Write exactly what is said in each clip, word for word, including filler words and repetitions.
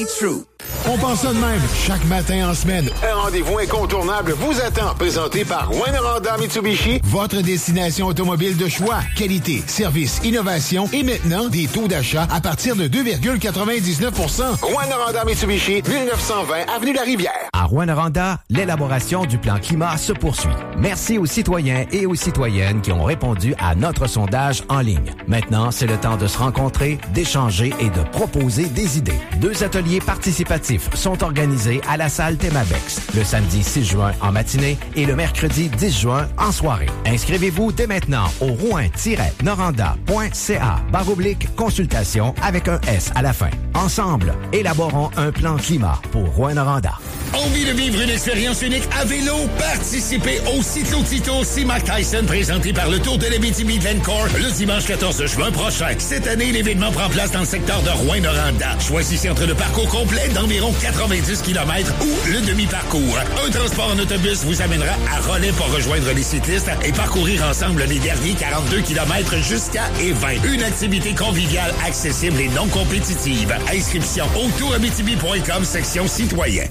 true. On pense ça de même. Chaque matin en semaine, un rendez-vous incontournable vous attend. Présenté par Rwanda Mitsubishi, votre destination automobile de choix. Qualité, service, innovation et maintenant des taux d'achat à partir de deux virgule quatre-vingt-dix-neuf pour cent. Rwanda Mitsubishi, mille neuf cent vingt avenue La Rivière. À Rwanda, l'élaboration du plan climat se poursuit. Merci aux citoyens et aux citoyennes qui ont répondu à notre sondage en ligne. Maintenant, c'est le temps de se rencontrer, d'échanger et de proposer des idées. Deux ateliers participatifs sont organisés à la salle Thémabex le samedi six juin en matinée et le mercredi dix juin en soirée. Inscrivez-vous dès maintenant au rouen tiret noranda point c a barre oblique consultation avec un S à la fin. Ensemble, élaborons un plan climat pour Rouen-Noranda. Envie de vivre une expérience unique à vélo? Participez au Cyclo-Tito C. Mac Tyson présenté par le Tour de l'Abitibi-Glencore le dimanche quatorze juin prochain. Cette année, l'événement prend place dans le secteur de Rouen-Noranda. Choisissez entre le parcours complet d'environ quatre-vingt-dix kilomètres ou le demi-parcours. Un transport en autobus vous amènera à Relais pour rejoindre les cyclistes et parcourir ensemble les derniers quarante-deux kilomètres jusqu'à Évin. Une activité conviviale, accessible et non compétitive. Inscription au tour abitibi point com, section citoyen.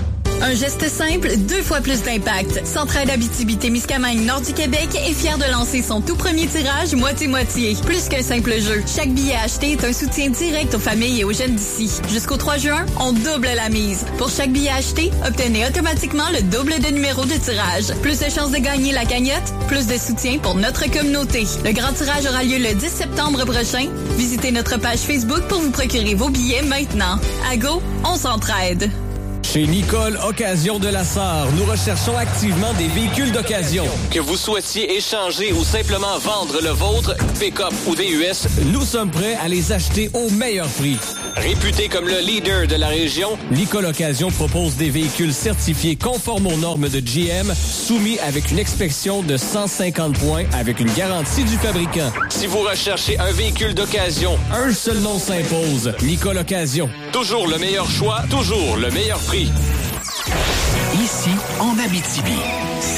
Un geste simple, deux fois plus d'impact. Centraide Abitibi-Témiscamingue Nord du Québec est fier de lancer son tout premier tirage moitié-moitié. Plus qu'un simple jeu, chaque billet acheté est un soutien direct aux familles et aux jeunes d'ici. Jusqu'au trois juin, on double la mise. Pour chaque billet acheté, obtenez automatiquement le double de numéros de tirage. Plus de chances de gagner la cagnotte, plus de soutien pour notre communauté. Le grand tirage aura lieu le dix septembre prochain. Visitez notre page Facebook pour vous procurer vos billets maintenant. À go, on s'entraide. Chez Nicole Occasion de la Sarre, nous recherchons activement des véhicules d'occasion. Que vous souhaitiez échanger ou simplement vendre le vôtre, pick-up ou D U S, nous sommes prêts à les acheter au meilleur prix. Réputé comme le leader de la région, Nicole Occasion propose des véhicules certifiés conformes aux normes de G M, soumis avec une inspection de cent cinquante points avec une garantie du fabricant. Si vous recherchez un véhicule d'occasion, un seul nom s'impose, Nicole Occasion. Toujours le meilleur choix, toujours le meilleur prix. Ici, en Abitibi,